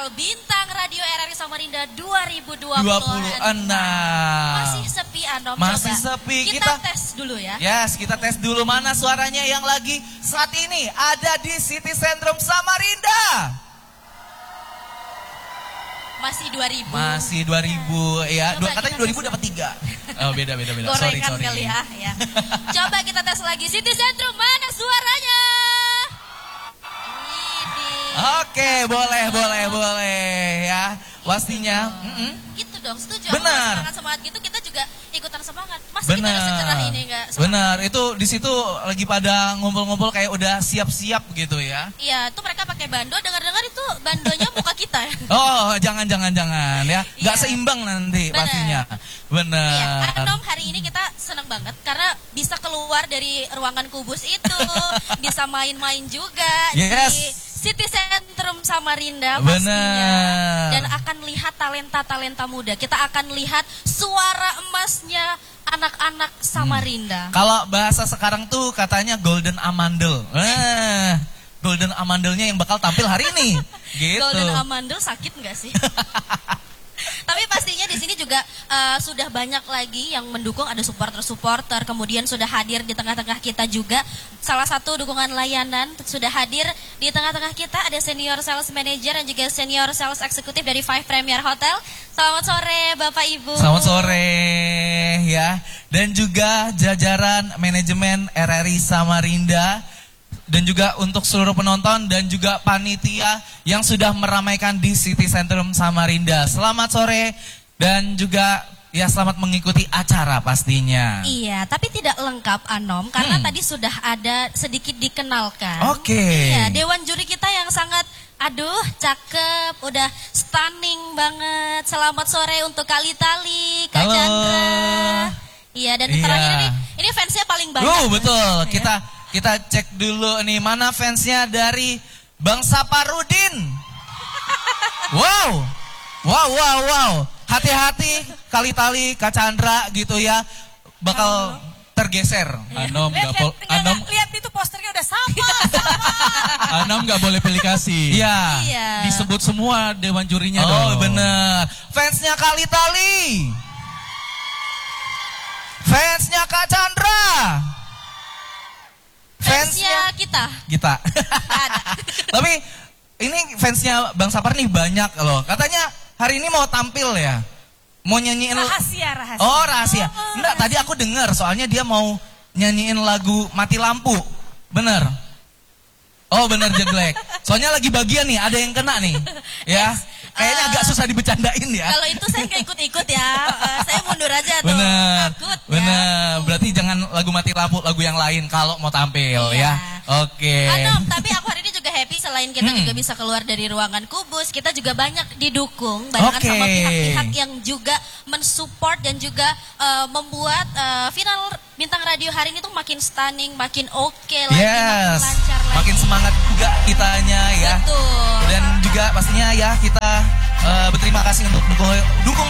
spesial Bintang Radio RRI Samarinda 2026. Masih sepi Anom, Masih coba. sepi. Kita tes dulu ya. Yes, kita tes dulu mana suaranya yang lagi saat ini ada di City Centrum Samarinda. Masih 2000. Masih 2000 ya. Coba Katanya kita 2000 dapat 3. Oh, beda. Gorengan Sorry. kali ya. Coba kita tes lagi City Centrum, mana suaranya? Oke, boleh ya. Pastinya. Gitu dong, setuju. Benar. Semangat gitu kita juga ikutan semangat. Masa kita udah secerah ini enggak? Benar, itu di situ lagi pada ngumpul-ngumpul kayak udah siap-siap gitu ya. Iya, tuh mereka pakai bando, dengar-dengar itu bandonya muka kita ya. Oh, jangan ya. Nggak Iya. seimbang nanti Benar. pastinya. Benar. Iya, Anom hari ini kita senang banget karena bisa keluar dari ruangan kubus itu, bisa main-main juga di City Centrum Samarinda pastinya. Benar. Dan akan lihat talenta-talenta muda. Kita akan lihat suara emasnya anak-anak Samarinda. Kalau bahasa sekarang tuh katanya Golden Amandel. Golden Amandelnya yang bakal tampil hari ini. Gitu. Golden Amandel sakit nggak sih? Tapi pastinya di sini juga sudah banyak lagi yang mendukung, ada supporter-supporter, kemudian sudah hadir di tengah-tengah kita juga. Salah satu dukungan layanan sudah hadir di tengah-tengah kita, ada senior sales manager dan juga senior sales eksekutif dari Five Premier Hotel. Selamat sore Bapak Ibu. Selamat sore ya. Dan juga jajaran manajemen RRI Samarinda. Dan juga untuk seluruh penonton dan juga panitia yang sudah meramaikan di City Centrum Samarinda. Selamat sore dan juga ya selamat mengikuti acara pastinya. Iya, tapi tidak lengkap Anom karena tadi sudah ada sedikit dikenalkan. Oke. Iya, dewan juri kita yang sangat cakep, udah stunning banget. Selamat sore untuk Kak Litali, Kak Halo. Chandra. Iya, dan terakhir ini fansnya paling banyak. Betul. Ya. Kita cek dulu nih mana fansnya dari Bang Saparudin. Wow. Hati-hati Kali-tali Kak Chandra gitu ya. Bakal tergeser. Anom lihat itu posternya udah sama. Anom nggak boleh pilih kasih. Iya. Disebut semua dewan jurinya dong. Oh bener. Fansnya Kali-tali. Fansnya Kak Chandra. Fansnya kita. Ada. Tapi ini fansnya Bang Sapar nih banyak loh. Katanya hari ini mau tampil ya. Mau nyanyiin Rahasia. Oh, rahasia. Enggak, tadi aku dengar soalnya dia mau nyanyiin lagu Mati Lampu. Bener. Oh, bener Jeglek. Soalnya lagi bagian nih, ada yang kena nih. Ya. Kayaknya agak susah dibecandain ya. Kalau itu saya nggak ikut-ikut ya. Saya mundur aja tuh. Bener. Takut Bener. Berarti jangan lagu Mati Lampu, lagu yang lain kalau mau tampil ya. Oke. Anom, tapi aku hari ini juga happy selain kita juga bisa keluar dari ruangan kubus, kita juga banyak didukung barengan sama pihak-pihak yang juga mensupport dan juga membuat final Bintang Radio hari ini tuh makin stunning, makin oke lagi, makin lancar lagi. Makin semangat juga kitanya ya. Betul. Dan juga pastinya ya kita berterima kasih untuk dukung